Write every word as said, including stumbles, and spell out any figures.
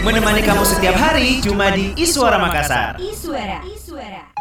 Menemani kamu setiap hari cuma di Iswara Makassar. Iswara. Iswara.